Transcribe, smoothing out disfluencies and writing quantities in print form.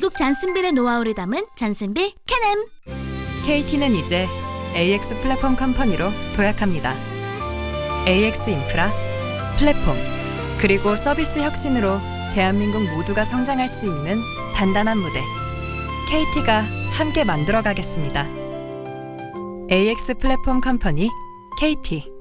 미국 잔슨빌의 노하우를 담은 잔슨빌 캐넴. KT는 이제 AX 플랫폼 컴퍼니로 도약합니다. AX 인프라, 플랫폼, 그리고 서비스 혁신으로 대한민국 모두가 성장할 수 있는 단단한 무대. KT가 함께 만들어 가겠습니다. AX 플랫폼 컴퍼니 KT.